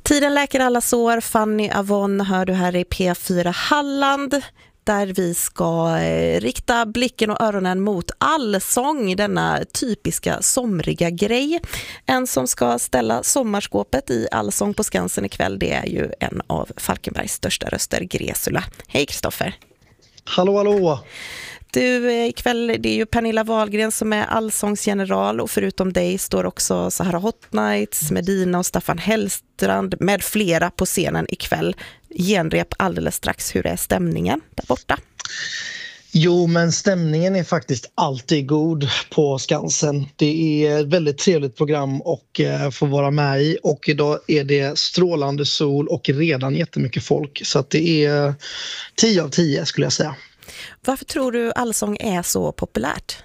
Tiden läker alla sår. Fanny Avon hör du här i P4 Halland, där vi ska rikta blicken och öronen mot allsång, denna typiska somriga grej. En som ska ställa sommarskåpet i Allsång på Skansen ikväll, det är ju en av Falkenbergs största röster, Gresula. Hej Kristoffer. Hallå, hallå. Du, ikväll det är ju Pernilla Wahlgren som är allsångsgeneral, och förutom dig står också Sahara Hot Nights, Medina och Staffan Hellstrand med flera på scenen ikväll. Genrep alldeles strax. Hur är stämningen där borta? Jo, men stämningen är faktiskt alltid god på Skansen. Det är ett väldigt trevligt program och få vara med i, och idag är det strålande sol och redan jättemycket folk, så att det är 10 av 10 skulle jag säga. Varför tror du allsång är så populärt?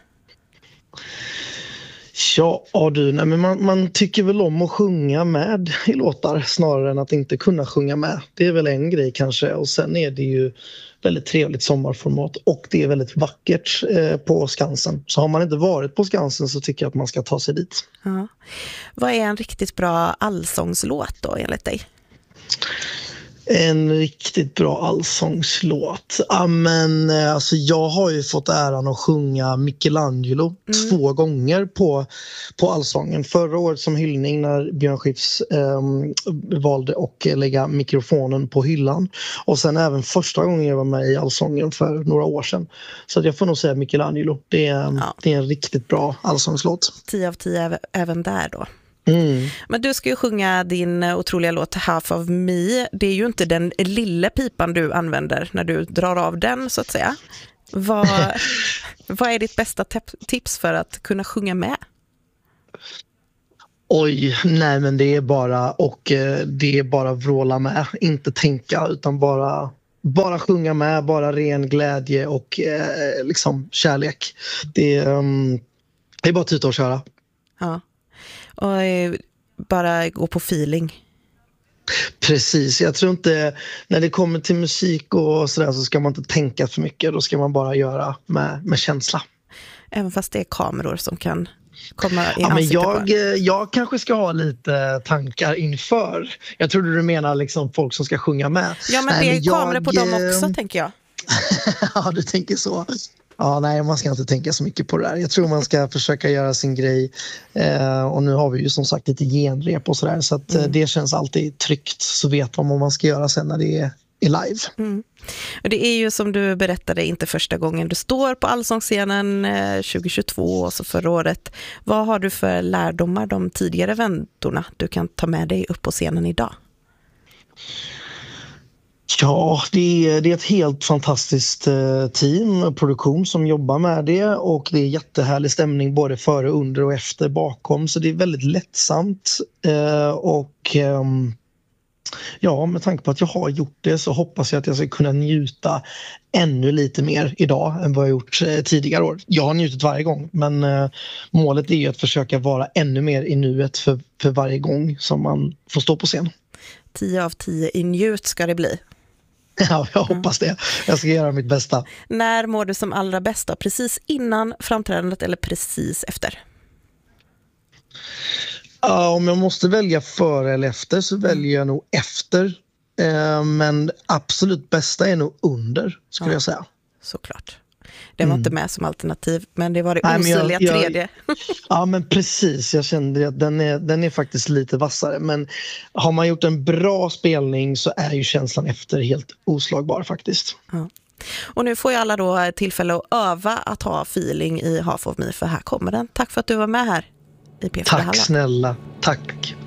Ja du, nej, men man tycker väl om att sjunga med i låtar snarare än att inte kunna sjunga med. Det är väl en grej kanske, och sen är det ju väldigt trevligt sommarformat och det är väldigt vackert på Skansen. Så har man inte varit på Skansen så tycker jag att man ska ta sig dit. Ja. Vad är en riktigt bra allsångslåt då enligt dig? En riktigt bra allsångslåt. Men alltså jag har ju fått äran att sjunga Michelangelo 2 gånger på allsången. Förra året som hyllning när Björn Skifs valde att lägga mikrofonen på hyllan. Och sen även första gången jag var med i allsången för några år sedan. Så att jag får nog säga Michelangelo. Det är en riktigt bra allsångslåt. 10 av 10 även där då. Mm. Men du ska ju sjunga din otroliga låt Half of Me. Det är ju inte den lilla pipan du använder när du drar av den, så att säga. Vad är ditt bästa tips för att kunna sjunga med? Oj, nej men det är bara vråla med, inte tänka, utan bara sjunga med, bara ren glädje och liksom kärlek. Det är bara tuta och köra. Ja. Och bara gå på feeling. Precis, jag tror inte, när det kommer till musik och sådär, så ska man inte tänka för mycket. Då ska man bara göra med känsla. Även fast det är kameror som kan komma i ansiktet men jag kanske ska ha lite tankar inför. Jag trodde du menar liksom folk som ska sjunga med. Ja, men det är kameror på dem också, tänker jag. Ja, du tänker så. Ja, nej, man ska inte tänka så mycket på det där. Jag tror man ska försöka göra sin grej. Och nu har vi ju som sagt lite genrep och sådär. Så att det känns alltid tryggt. Så vet man vad man ska göra sen när det är live. Mm. Och det är ju som du berättade inte första gången du står på allsångsscenen 2022 och så förra året. Vad har du för lärdomar de tidigare vändorna du kan ta med dig upp på scenen idag? Ja, det är ett helt fantastiskt team och produktion som jobbar med det, och det är jättehärlig stämning både före, under och efter, bakom, så det är väldigt lättsamt ja, med tanke på att jag har gjort det så hoppas jag att jag ska kunna njuta ännu lite mer idag än vad jag gjort tidigare år. Jag har njutit varje gång, men målet är ju att försöka vara ännu mer i nuet för varje gång som man får stå på scen. 10 av 10 i njut ska det bli. Ja, jag hoppas det. Jag ska göra mitt bästa. När mår du som allra bäst? Precis innan framträdandet eller precis efter? Om jag måste välja före eller efter så väljer jag nog efter. Men absolut bästa är nog under, skulle jag säga. Såklart. Det var inte med som alternativ, men det var det osynliga tredje. Ja, men precis. Jag kände att den är faktiskt lite vassare. Men har man gjort en bra spelning så är ju känslan efter helt oslagbar faktiskt. Ja. Och nu får ju alla då tillfälle att öva att ha feeling i Half of Me, för här kommer den. Tack för att du var med här i P4 Halland. Tack snälla. Tack.